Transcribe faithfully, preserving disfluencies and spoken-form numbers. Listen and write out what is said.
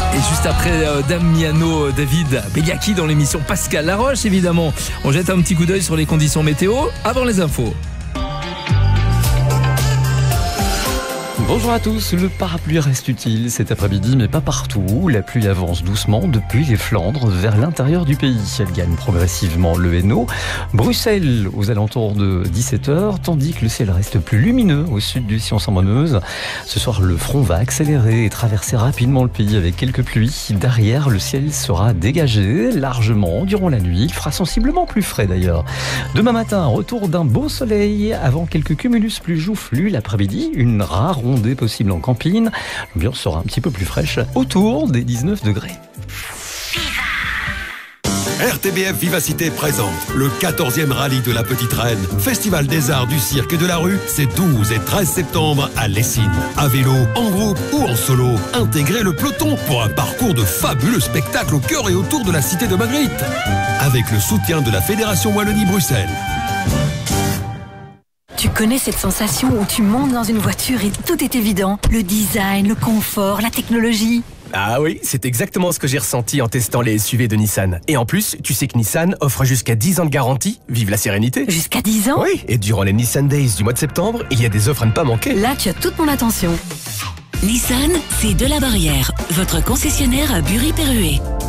Et juste après euh, Damiano euh, David Begliacchi dans l'émission Pascal Laroche, évidemment. On jette un petit coup d'œil sur les conditions météo avant les infos. Bonjour à tous, le parapluie reste utile cet après-midi, mais pas partout. La pluie avance doucement depuis les Flandres vers l'intérieur du pays. Elle gagne progressivement le Hainaut. Bruxelles aux alentours de dix-sept heures, tandis que le ciel reste plus lumineux au sud du Sion-en-Meuse. Ce soir, le front va accélérer et traverser rapidement le pays avec quelques pluies. Derrière, le ciel sera dégagé largement durant la nuit. Il fera sensiblement plus frais d'ailleurs. Demain matin, retour d'un beau soleil avant quelques cumulus plus joufflus. L'après-midi, une rare ondée possible en campine. L'ambiance sera un petit peu plus fraîche, autour des dix-neuf degrés. R T B F Vivacité présente le quatorzième rallye de la Petite Reine. Festival des arts, du cirque et de la rue, c'est douze et treize septembre à Lessines. À vélo, en groupe ou en solo, intégrez le peloton pour un parcours de fabuleux spectacles au cœur et autour de la cité de Magritte. Avec le soutien de la Fédération Wallonie-Bruxelles. Tu connais cette sensation où tu montes dans une voiture et tout est évident? Le design, le confort, la technologie. Ah oui, c'est exactement ce que j'ai ressenti en testant les S U V de Nissan. Et en plus, tu sais que Nissan offre jusqu'à dix ans de garantie. Vive la sérénité. Jusqu'à dix ans? Oui, et durant les Nissan Days du mois de septembre, il y a des offres à ne pas manquer. Là, tu as toute mon attention. Nissan, c'est de la Barrière, votre concessionnaire à Bury-Perruet.